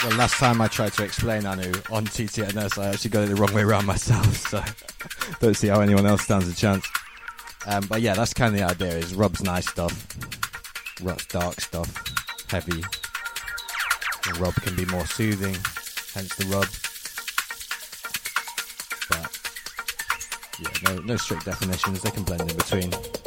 The last time I tried to explain Anu on TTNS, I actually got it the wrong way around myself, so don't see how anyone else stands a chance. But yeah, that's kind of the idea, is Rob's nice stuff, Rob's dark stuff, heavy, and Rob can be more soothing, hence the Rob. But yeah, no strict definitions, they can blend in between.